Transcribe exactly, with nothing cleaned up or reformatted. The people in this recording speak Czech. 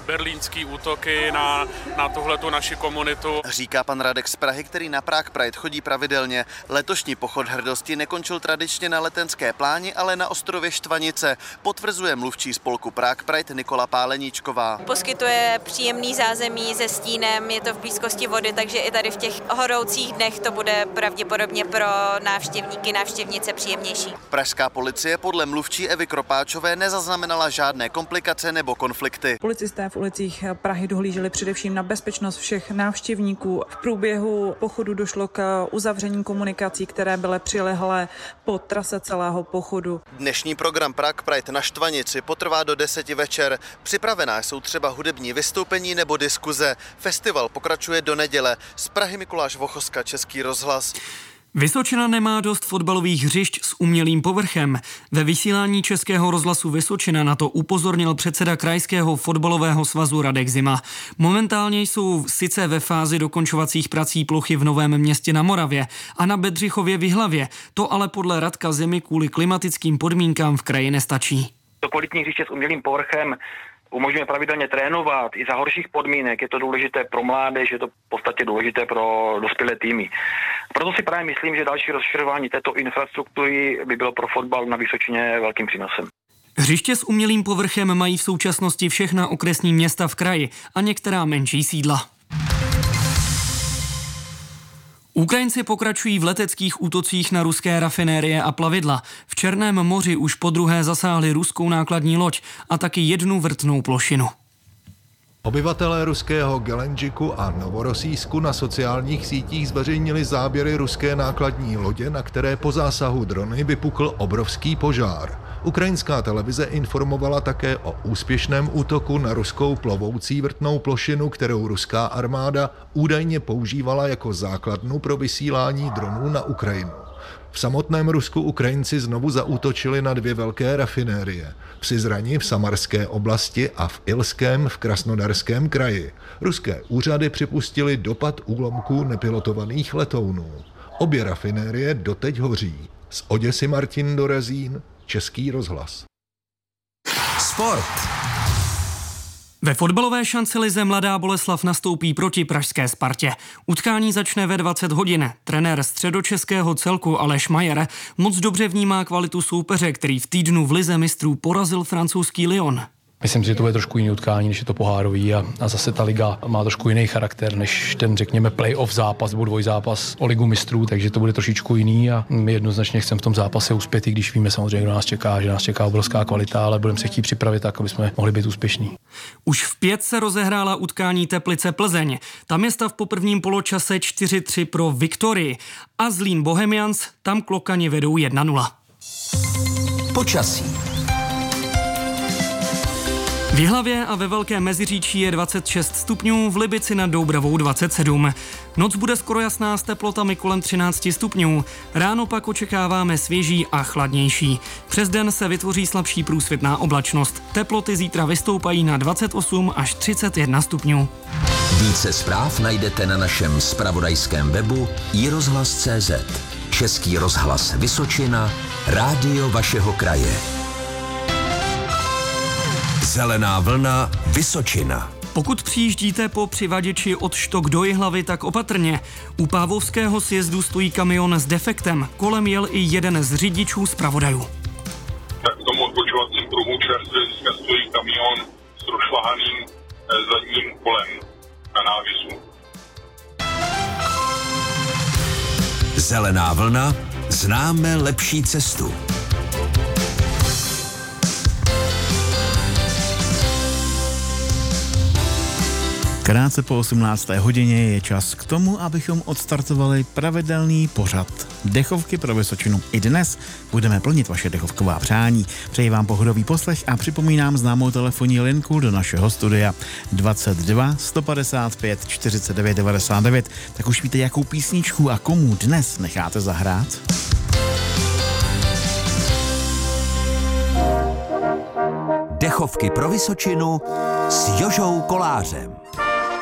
berlínský útoky na, na tuhletu naši komunitu. Říká pan Radek z Prahy, který na Prague Pride chodí pravidelně. Letošní pochod hrdosti nekončil tradičně na Letenské pláni, ale na ostrově Štvanice, potvrzuje mluvčí spolku Prague Pride Nikola Páleníčková. Poskytuje příjemný zázemí se stínem, je to v blízkosti vody, takže i tady v těch horoucích dnech to bude pravděpodobně pro návštěvníky, návštěvnice příjemnější. Pražská policie podle mluvčí Evy Kropáčové nezaznamenala žádné komplikace nebo konflikty. Policisté v ulicích Prahy dohlíželi především na bezpečnost všech návštěvníků. V průběhu pochodu došlo k uzavření komunikací, které byly přilehlé po trase celého pochodu. Dnešní program Prague Pride na Štvanici potrvá do deseti večer. Připravená jsou třeba hudební vystoupení nebo diskuze. Festival pokračuje do neděle. Z Prahy Mikuláš Vochoska, Český rozhlas. Vysočina nemá dost fotbalových hřišť s umělým povrchem. Ve vysílání Českého rozhlasu Vysočina na to upozornil předseda Krajského fotbalového svazu Radek Zima. Momentálně jsou sice ve fázi dokončovacích prací plochy v Novém Městě na Moravě a na Bedřichově v Jihlavě. To ale podle Radka Zimy kvůli klimatickým podmínkám v kraji nestačí. To kvalitní hřiště s umělým povrchem umožňuje pravidelně trénovat i za horších podmínek. Je to důležité pro mládež, je to v podstatě důležité pro dospělé týmy. Proto si právě myslím, že další rozšiřování této infrastruktury by bylo pro fotbal na Vysočině velkým přínosem. Hřiště s umělým povrchem mají v současnosti všechna okresní města v kraji a některá menší sídla. Ukrajinci pokračují v leteckých útocích na ruské rafinérie a plavidla. V Černém moři už podruhé zasáhli ruskou nákladní loď a taky jednu vrtnou plošinu. Obyvatelé ruského Gelenžiku a Novorosísku na sociálních sítích zveřejnili záběry ruské nákladní lodě, na které po zásahu drony vypukl obrovský požár. Ukrajinská televize informovala také o úspěšném útoku na ruskou plovoucí vrtnou plošinu, kterou ruská armáda údajně používala jako základnu pro vysílání dronů na Ukrajinu. V samotném Rusku Ukrajinci znovu zaútočili na dvě velké rafinérie. V Syzrani v Samarské oblasti a v Ilském v Krasnodarském kraji. Ruské úřady připustili dopad úlomků nepilotovaných letounů. Obě rafinérie doteď hoří. Z Oděsy Martin Dorezín, Český rozhlas. Sport. Ve fotbalové šancelize Mladá Boleslav nastoupí proti pražské Spartě. Utkání začne ve dvacet hodin. Trenér středočeského celku Aleš Majer moc dobře vnímá kvalitu soupeře, který v týdnu v lize mistrů porazil francouzský Lyon. Myslím si, že to bude trošku jiný utkání, než je to pohárový a, a zase ta liga má trošku jiný charakter, než ten, řekněme, play-off zápas nebo dvojzápas o ligu mistrů, takže to bude trošičku jiný a my jednoznačně chceme v tom zápase uspět, i když víme samozřejmě, kdo nás čeká, že nás čeká obrovská kvalita, ale budeme se chtít připravit tak, aby jsme mohli být úspěšní. Už v pět se rozehrála utkání Teplice Plzeň. Tam je stav po prvním poločase čtyři tři pro Viktorii a Zlín Bohemians tam Klokani vedou jedna nula. Počasí. V Jihlavě a ve Velkém Meziříčí je dvacet šest stupňů, v Libici nad Doubravou dvacet sedm. Noc bude skoro jasná s teplotami kolem třináct stupňů. Ráno pak očekáváme svěží a chladnější. Přes den se vytvoří slabší průsvitná oblačnost. Teploty zítra vystoupají na dvacet osm až třicet jedna stupňů. Více zpráv najdete na našem zpravodajském webu i rozhlas tečka cé zet. Český rozhlas Vysočina, rádio vašeho kraje. Zelená vlna Vysočina. Pokud přijíždíte po přivaděči od Štok do Jihlavy, tak opatrně. U Pávovského sjezdu stojí kamion s defektem. Kolem jel i jeden z řidičů zpravodajů. Tak v tom odbočovacím pruhu čerstvě stojí kamion s rozšlahaným zadním kolem na návěsu. Zelená vlna, známe lepší cestu. Krátce po osmnácté hodině je čas k tomu, abychom odstartovali pravidelný pořad Dechovky pro Vysočinu. I dnes budeme plnit vaše dechovková přání. Přeji vám pohodový poslech a připomínám známou telefonní linku do našeho studia dvacet dva sto padesát pět čtyřicet devět devadesát devět. Tak už víte, jakou písničku a komu dnes necháte zahrát? Dechovky pro Vysočinu s Jožou Kolářem.